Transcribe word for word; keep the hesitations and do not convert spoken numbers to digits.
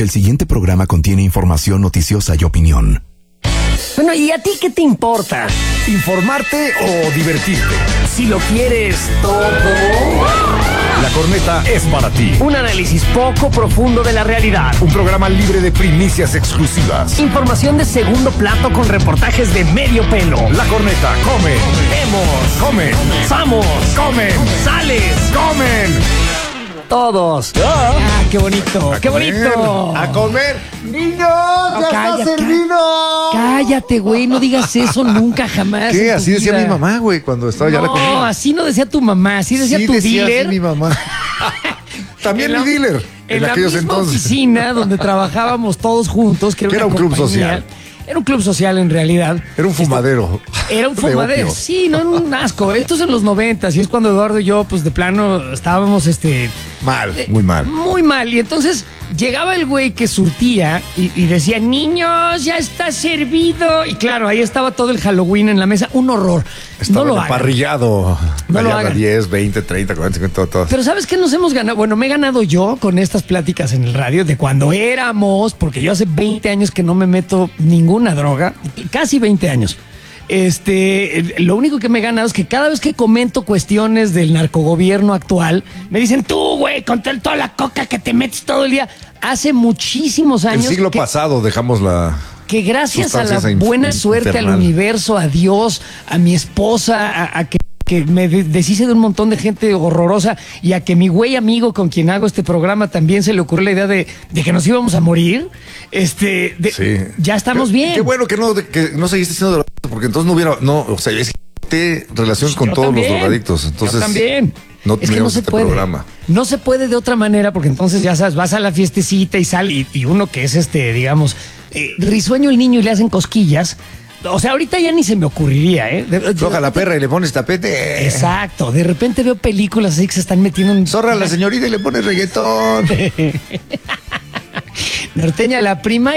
El siguiente programa contiene información noticiosa y opinión. Bueno, ¿y a ti qué te importa? ¿Informarte o divertirte? Si lo quieres todo. La Corneta es para ti. Un análisis poco profundo de la realidad. Un programa libre de primicias exclusivas. Información de segundo plato con reportajes de medio pelo. La Corneta come. Vemos. Come. Vamos. Comen. Sales. Comen. Todos. Ah, qué bonito. A qué comer, bonito. A comer. ¡Niños! ¡Ya cállate, está servido! Cállate, güey. No digas eso nunca, jamás. ¿Qué? en tu Así decía vida. mi mamá, güey, cuando estaba ya la No, comida. así no decía tu mamá. Así decía Sí tu decía dealer. así mi mamá. También En mi la- dealer. En, En, la aquellos misma entonces. oficina donde trabajábamos todos juntos, que era, Que era una un club compañía. social. Era un club social en realidad. Era un fumadero. Era un de fumadero. opio. Sí, no era un asco. Esto es en los noventas y es cuando Eduardo y yo, pues de plano, estábamos este. Mal, muy mal. Muy mal. Y entonces llegaba el güey que surtía y, y decía, niños, ya está servido. Y claro, ahí estaba todo el Halloween en la mesa. Un horror. Estaba no lo en el hagan. parrillado. No La lo yarda hagan. diez, veinte, treinta, cuarenta, cincuenta, todo, todo. Pero ¿sabes qué nos hemos ganado? Bueno, me he ganado yo con estas pláticas en el radio de cuando éramos, porque yo hace veinte años que no me meto ninguna droga, casi veinte años. Este, lo único que me he ganado es que cada vez que comento cuestiones del narcogobierno actual, me dicen, tú, güey, con toda la coca que te metes todo el día. Hace muchísimos El años siglo que, pasado dejamos la... que gracias a la sustancia esa buena inf- suerte infernal. al universo, a Dios, a mi esposa, a, a que, que me de- deshice de un montón de gente horrorosa y a que mi güey amigo con quien hago este programa también se le ocurrió la idea de, de que nos íbamos a morir, este, de- Sí. ya estamos Qué- bien. Qué bueno que no, que no seguiste siendo drogadicto, porque entonces no hubiera... No, o sea, es que relación con Yo todos también, los drogadictos. Entonces, yo también. no es que no teníamos se este puede. programa. No se puede de otra manera, porque entonces ya sabes, vas a la fiestecita y sale, y, y uno que es este, digamos, eh, risueño el niño y le hacen cosquillas. O sea, ahorita ya ni se me ocurriría, ¿eh? De- de- Floja la perra y le pones tapete. Exacto. De repente veo películas así que se están metiendo en. Zorra a la señorita y le pones reggaetón. Norteña la prima.